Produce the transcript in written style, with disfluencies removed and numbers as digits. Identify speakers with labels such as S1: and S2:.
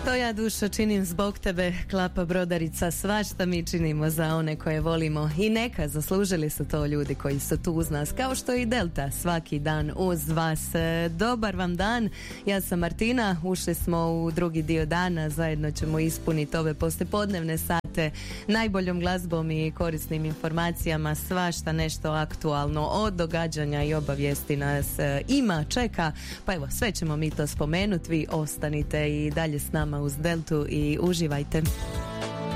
S1: Što ja dušo činim zbog tebe, Klapa Brodarica, svašta mi činimo za one koje volimo i neka, zaslužili su to ljudi koji su tu uz nas, kao što i Delta svaki dan uz vas. Dobar vam dan, ja sam Martina, ušli smo u drugi dio dana, zajedno ćemo ispuniti ove poslijepodnevne sate najboljom glazbom i korisnim informacijama, svašta nešto aktualno od događanja i obavijesti nas ima, čeka, pa evo sve ćemo mi to spomenuti, vi ostanite i dalje s nama uz Deltu i uživajte.